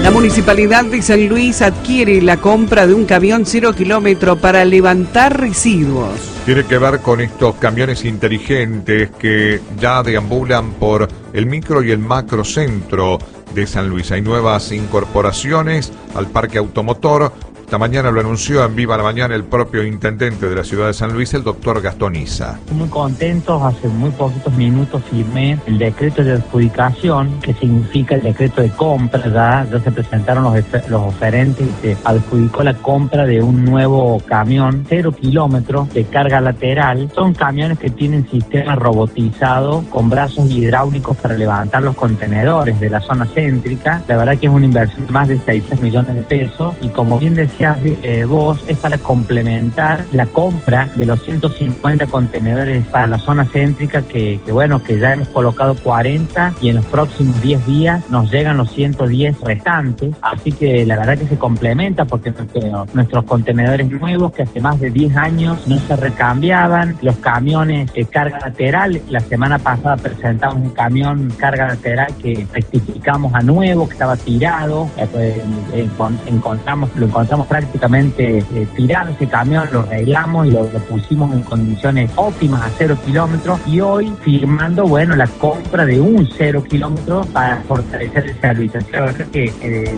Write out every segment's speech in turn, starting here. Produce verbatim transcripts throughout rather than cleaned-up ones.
La Municipalidad de San Luis adquiere la compra de un camión cero kilómetro para levantar residuos. Tiene que ver con estos camiones inteligentes que ya deambulan por el micro y el macrocentro de San Luis. Hay nuevas incorporaciones al parque automotor. Esta mañana lo anunció en Viva la Mañana el propio intendente de la ciudad de San Luis, el doctor Gastón Isa. Muy contentos, hace muy poquitos minutos firmé el decreto de adjudicación, que significa el decreto de compra. Ya, ya se presentaron los, los oferentes y se adjudicó la compra de un nuevo camión cero kilómetros de carga lateral. Son camiones que tienen sistema robotizado con brazos hidráulicos para levantar los contenedores de la zona céntrica. La verdad que es una inversión de más de seiscientos millones de pesos y, como bien decía Eh, vos, es para complementar la compra de los ciento cincuenta contenedores para la zona céntrica que, que bueno, que ya hemos colocado cuarenta y en los próximos diez días nos llegan los ciento diez restantes, así que la verdad que se complementa porque nuestro, nuestros contenedores nuevos que hace más de diez años no se recambiaban, los camiones de carga lateral, la semana pasada presentamos un camión carga lateral que rectificamos a nuevo, que estaba tirado, eh, eh, encontramos, lo encontramos prácticamente eh, tirado ese camión, lo arreglamos y lo, lo pusimos en condiciones óptimas a cero kilómetros y hoy firmando, bueno, la compra de un cero kilómetro para fortalecer el servicio. Creo que eh...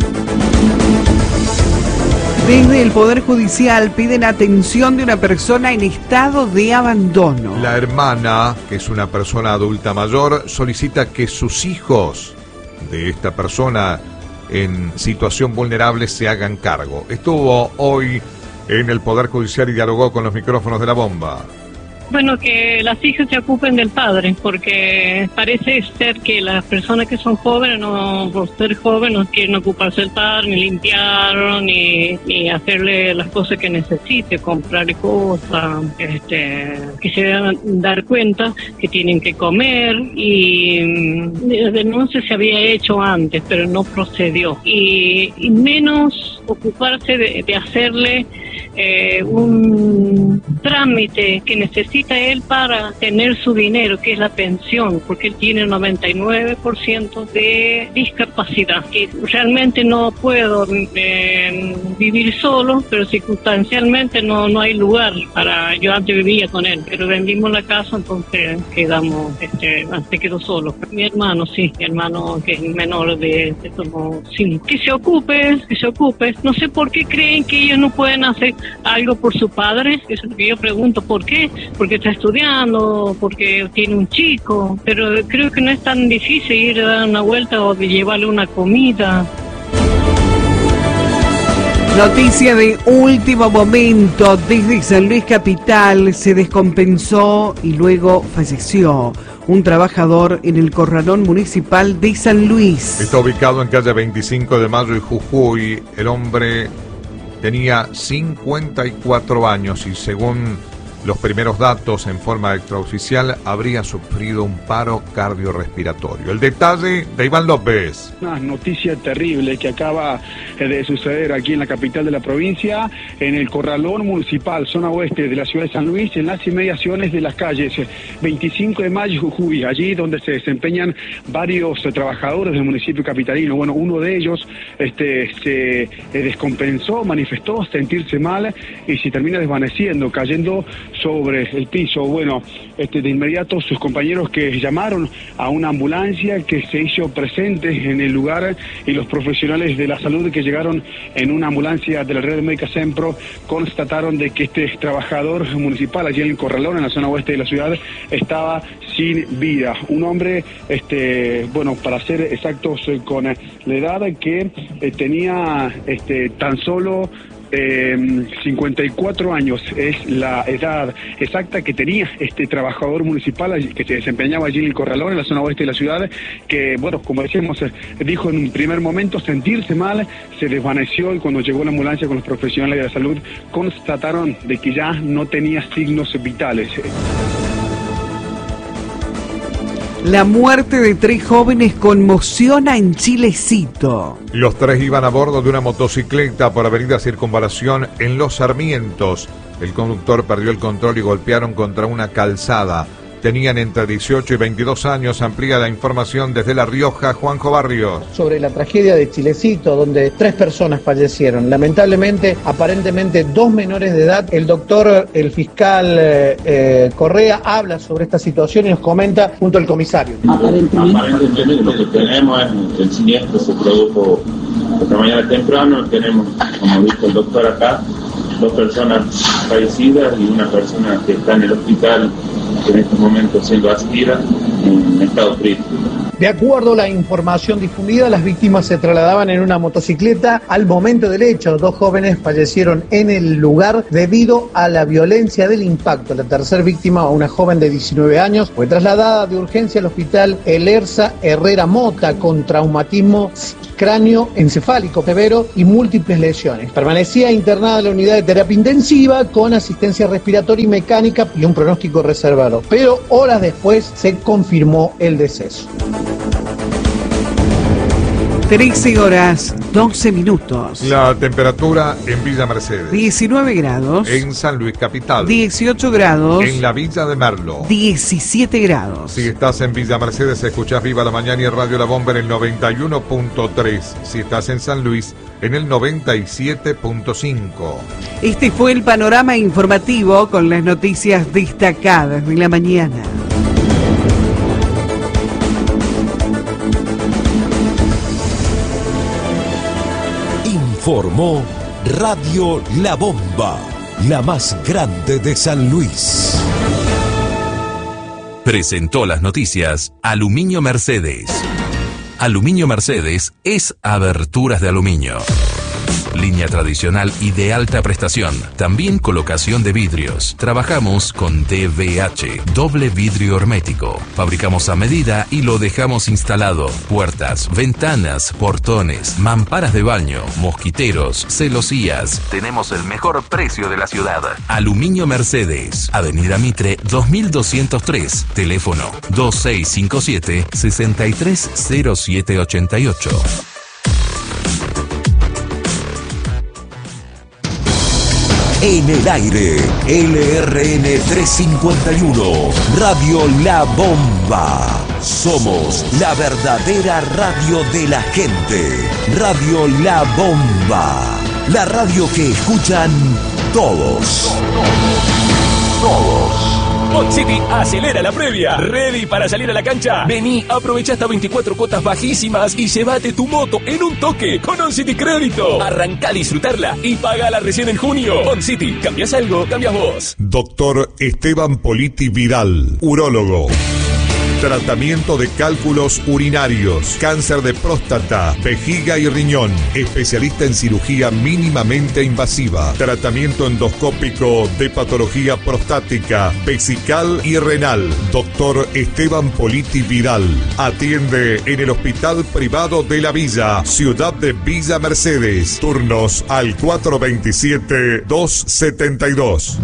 Desde el Poder Judicial piden atención de una persona en estado de abandono. La hermana, que es una persona adulta mayor, solicita que sus hijos de esta persona en situación vulnerable se hagan cargo. Estuvo hoy en el Poder Judicial y dialogó con los micrófonos de La Bomba. Bueno, que las hijas se ocupen del padre, porque parece ser que las personas que son jóvenes, no por ser jóvenes, no quieren ocuparse del padre, ni limpiar, ni, ni hacerle las cosas que necesite, comprarle cosas, este, que se deben dar cuenta que tienen que comer, y la denuncia se había hecho antes, pero no procedió, y, y menos ocuparse de, de hacerle eh, un trámite que necesita él para tener su dinero, que es la pensión, porque él tiene noventa y nueve por ciento de discapacidad, que realmente no puedo eh, vivir solo, pero circunstancialmente no no hay lugar para. Yo antes vivía con él, pero vendimos la casa, entonces quedamos, este, se quedó solo. Mi hermano, sí, mi hermano que es menor de, de como cinco. Que se ocupe, que se ocupe. No sé por qué creen que ellos no pueden hacer algo por su padre. Eso es lo que yo pregunto, ¿por qué? Porque está estudiando, porque tiene un chico, pero creo que no es tan difícil ir a dar una vuelta o de llevarle una comida. Noticia de último momento, desde San Luis Capital se descompensó y luego falleció un trabajador en el corralón municipal de San Luis. Está ubicado en calle veinticinco de Mayo y Jujuy. El hombre tenía cincuenta y cuatro años y, según los primeros datos en forma extraoficial, habría sufrido un paro cardiorrespiratorio. El detalle de Iván López. Una noticia terrible que acaba de suceder aquí en la capital de la provincia, en el corralón municipal, zona oeste de la ciudad de San Luis, en las inmediaciones de las calles veinticinco de Mayo y Jujuy, allí donde se desempeñan varios trabajadores del municipio capitalino. Bueno, uno de ellos este, se descompensó, manifestó sentirse mal y se termina desvaneciendo, cayendo sobre el piso. Bueno, este, de inmediato sus compañeros que llamaron a una ambulancia que se hizo presente en el lugar, y los profesionales de la salud que llegaron en una ambulancia de la red médica Sempro constataron de que este trabajador municipal allí en el corralón, en la zona oeste de la ciudad, estaba sin vida. Un hombre, este, bueno, para ser exactos con la edad, que eh, tenía este, tan solo Eh, cincuenta y cuatro años es la edad exacta que tenía este trabajador municipal que se desempeñaba allí en el corralón, en la zona oeste de la ciudad, que, bueno, como decíamos, dijo en un primer momento sentirse mal, se desvaneció, y cuando llegó la ambulancia con los profesionales de la salud constataron de que ya no tenía signos vitales. La muerte de tres jóvenes conmociona en Chilecito. Los tres iban a bordo de una motocicleta por avenida Circunvalación en Los Sarmientos. El conductor perdió el control y golpearon contra una calzada. tenían entre dieciocho y veintidós años. Amplía la información desde La Rioja, Juanjo Barrios. Sobre la tragedia de Chilecito, donde tres personas fallecieron. Lamentablemente, aparentemente dos menores de edad. El doctor, el fiscal eh, eh, Correa, habla sobre esta situación y nos comenta junto al comisario. Aparentemente, Aparentemente lo que tenemos es el siniestro se produjo esta mañana temprano. Tenemos, como dijo el doctor acá, dos personas fallecidas y una persona que está en el hospital en estos momentos siendo asistida en estado crítico. De acuerdo a la información difundida, las víctimas se trasladaban en una motocicleta al momento del hecho. Dos jóvenes fallecieron en el lugar debido a la violencia del impacto. La tercera víctima, una joven de diecinueve años, fue trasladada de urgencia al hospital Elerza Herrera Mota con traumatismo cráneo encefálico severo y múltiples lesiones. Permanecía internada en la unidad de terapia intensiva con asistencia respiratoria y mecánica y un pronóstico reservado. Pero horas después se confirmó el deceso. trece horas, doce minutos. La temperatura en Villa Mercedes. diecinueve grados. En San Luis Capital. dieciocho grados. En la Villa de Merlo. diecisiete grados. Si estás en Villa Mercedes, escuchás Viva la Mañana y Radio La Bomba en el noventa y uno punto tres. Si estás en San Luis, en el noventa y siete punto cinco. Este fue el panorama informativo con las noticias destacadas de la mañana. Informó Radio La Bomba, la más grande de San Luis. Presentó las noticias Aluminio Mercedes. Aluminio Mercedes es aberturas de aluminio. Línea tradicional y de alta prestación. También colocación de vidrios. Trabajamos con D V H, doble vidrio hermético. Fabricamos a medida y lo dejamos instalado. Puertas, ventanas, portones, mamparas de baño, mosquiteros, celosías. Tenemos el mejor precio de la ciudad. Aluminio Mercedes. Avenida Mitre dos mil doscientos tres. Teléfono dos seis cinco siete, seis tres cero siete ocho ocho. En el aire, L R N trescientos cincuenta y uno, Radio La Bomba. Somos la verdadera radio de la gente. Radio La Bomba. La radio que escuchan todos. Todos. OnCity acelera la previa. ¿Ready para salir a la cancha? Vení, aprovecha hasta veinticuatro cuotas bajísimas y llévate tu moto en un toque con OnCity Crédito. Arrancá a disfrutarla y pagala recién en junio. OnCity, ¿cambias algo? Cambias vos. Doctor Esteban Politi Vidal, urólogo. Tratamiento de cálculos urinarios, cáncer de próstata, vejiga y riñón. Especialista en cirugía mínimamente invasiva. Tratamiento endoscópico de patología prostática, vesical y renal. Doctor Esteban Politi Vidal. Atiende en el Hospital Privado de la Villa, ciudad de Villa Mercedes. Turnos al cuatro veintisiete, dos setenta y dos.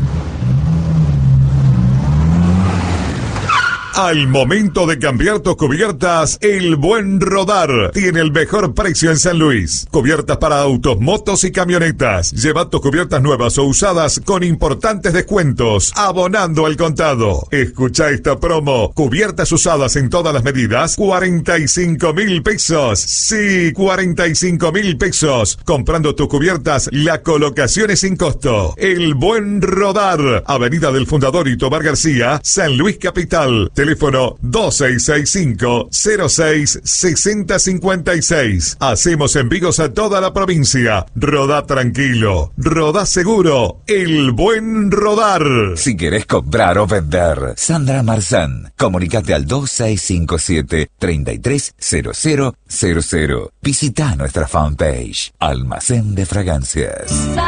Al momento de cambiar tus cubiertas, El Buen Rodar tiene el mejor precio en San Luis. Cubiertas para autos, motos y camionetas. Lleva tus cubiertas nuevas o usadas con importantes descuentos, abonando al contado. Escucha esta promo. Cubiertas usadas en todas las medidas, cuarenta y cinco mil pesos. Sí, cuarenta y cinco mil pesos. Comprando tus cubiertas, la colocación es sin costo. El Buen Rodar. Avenida del Fundador y Tobar García, San Luis Capital. Teléfono dos seis seis cinco, cero seis, seis cero cinco seis. Hacemos envíos a toda la provincia. Rodá tranquilo, rodá seguro. El Buen Rodar. Si querés comprar o vender, Sandra Marzán. Comunicate al dos seis cinco siete, tres tres cero cero cero cero. Visita nuestra fanpage, Almacén de Fragancias.